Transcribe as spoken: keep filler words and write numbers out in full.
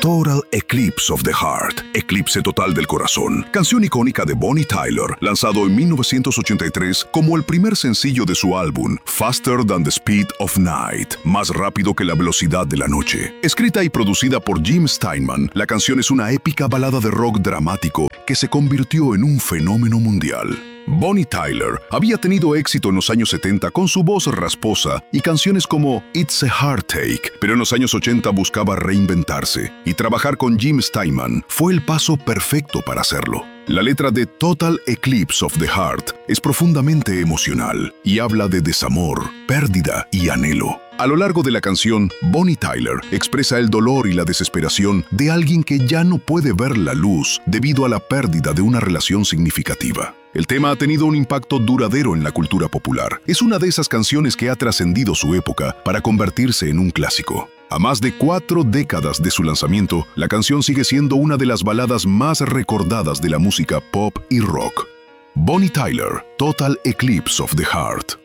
Total Eclipse of the Heart, Eclipse Total del Corazón, canción icónica de Bonnie Tyler, lanzado en mil novecientos ochenta y tres como el primer sencillo de su álbum Faster Than the Speed of Night, más rápido que la velocidad de la noche. Escrita y producida por Jim Steinman, la canción es una épica balada de rock dramático que se convirtió en un fenómeno mundial. Bonnie Tyler había tenido éxito en los años setenta con su voz rasposa y canciones como It's a Heartache, pero en los años ochenta buscaba reinventarse, y trabajar con Jim Steinman fue el paso perfecto para hacerlo. La letra de Total Eclipse of the Heart es profundamente emocional y habla de desamor, pérdida y anhelo. A lo largo de la canción, Bonnie Tyler expresa el dolor y la desesperación de alguien que ya no puede ver la luz debido a la pérdida de una relación significativa. El tema ha tenido un impacto duradero en la cultura popular. Es una de esas canciones que ha trascendido su época para convertirse en un clásico. A más de cuatro décadas de su lanzamiento, la canción sigue siendo una de las baladas más recordadas de la música pop y rock. Bonnie Tyler, Total Eclipse of the Heart.